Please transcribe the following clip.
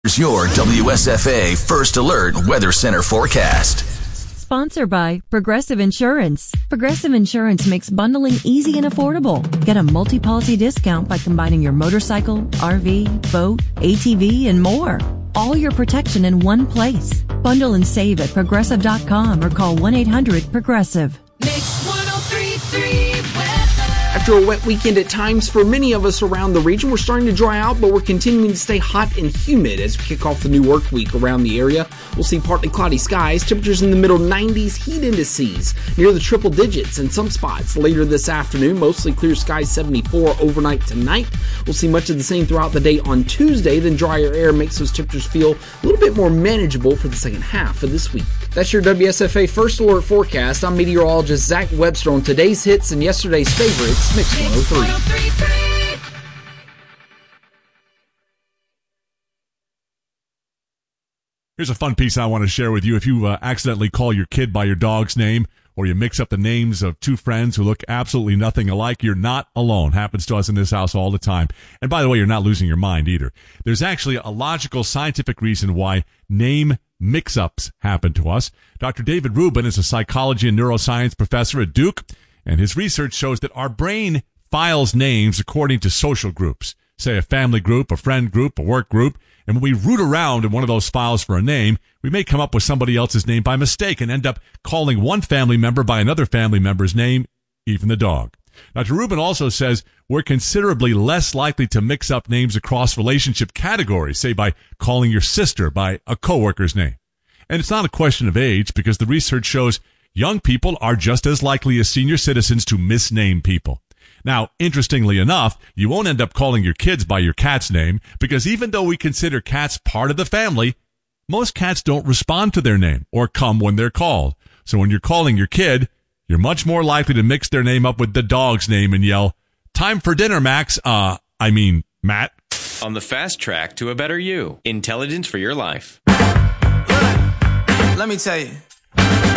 Here's your WSFA First Alert Weather Center forecast. Sponsored by Progressive Insurance. Progressive Insurance makes bundling easy and affordable. Get a multi-policy discount by combining your motorcycle, RV, boat, ATV, and more. All your protection in one place. Bundle and save at Progressive.com or call 1-800-PROGRESSIVE. Mix 103.3 weather. After a wet weekend at times for many of us around the region, we're starting to dry out, but we're continuing to stay hot and humid as we kick off the new work week around the area. We'll see partly cloudy skies, temperatures in the middle 90s, heat indices near the triple digits in some spots later this afternoon. Mostly clear skies, 74 overnight tonight. We'll see much of the same throughout the day on Tuesday. Then drier air makes those temperatures feel a little bit more manageable for the second half of this week. That's your WSFA First Alert forecast. I'm meteorologist Zach Webster on today's hits and yesterday's favorites. Mix 103. Here's a fun piece I want to share with you. If you accidentally call your kid by your dog's name, or you mix up the names of two friends who look absolutely nothing alike, you're not alone. Happens to us in this house all the time. And by the way, you're not losing your mind either. There's actually a logical scientific reason why name mix-ups happen to us. Dr. David Rubin is a psychology and neuroscience professor at Duke, and his research shows that our brain files names according to social groups, say a family group, a friend group, a work group, and when we root around in one of those files for a name, we may come up with somebody else's name by mistake and end up calling one family member by another family member's name, even the dog. Dr. Rubin also says we're considerably less likely to mix up names across relationship categories, say by calling your sister by a coworker's name. And it's not a question of age, because the research shows young people are just as likely as senior citizens to misname people. Now, interestingly enough, you won't end up calling your kids by your cat's name, because even though we consider cats part of the family, most cats don't respond to their name or come when they're called. So when you're calling your kid, you're much more likely to mix their name up with the dog's name and yell, "Time for dinner, Max." Matt. On the fast track to a better you. Intelligence for your life. Let me tell you.